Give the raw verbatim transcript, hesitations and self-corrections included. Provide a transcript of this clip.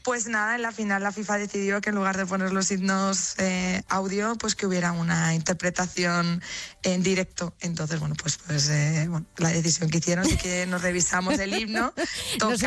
Pues nada, en la final la FIFA decidió que en lugar de poner los himnos eh, audio, pues que hubiera una interpretación en directo. Entonces, bueno, pues, pues eh, bueno, la decisión que hicieron es que nos revisamos el himno, tocamos